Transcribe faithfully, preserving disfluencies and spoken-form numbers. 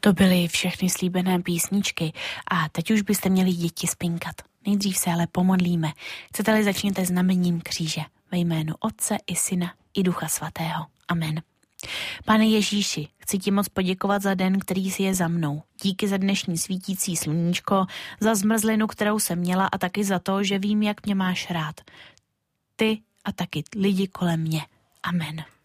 To byly všechny slíbené písničky a teď už byste měli děti spinkat. Nejdřív se ale pomodlíme. Chcete-li, začněte znamením kříže ve jménu Otce i Syna i Ducha Svatého. Amen. Pane Ježíši, chci ti moc poděkovat za den, který si je za mnou. Díky za dnešní svítící sluníčko, za zmrzlinu, kterou jsem měla a taky za to, že vím, jak mě máš rád. Ty a taky lidi kolem mě. Amen.